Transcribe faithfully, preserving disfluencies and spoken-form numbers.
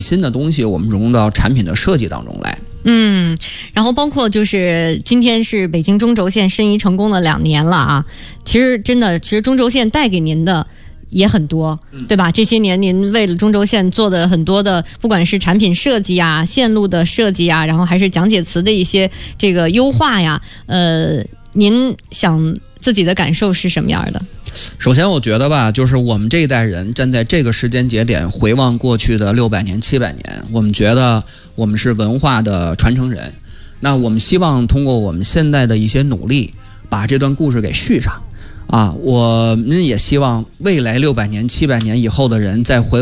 新的东西我们融入到产品的设计当中来。 嗯，然后包括就是今天是北京中轴线申遗成功了两年了啊，其实真的，其实中轴线带给您的也很多，对吧？这些年您为了中轴线做的很多的，不管是产品设计啊、线路的设计啊，然后还是讲解词的一些这个优化呀，呃，您想自己的感受是什么样的？ 首先我觉得吧，就是我们这一代人站在这个时间节点回望过去的六百年、七百年，我们觉得我们是文化的传承人。那我们希望通过我们现在的一些努力，把这段故事给续上。啊，我们也希望未来六百年、七百年以后的人再回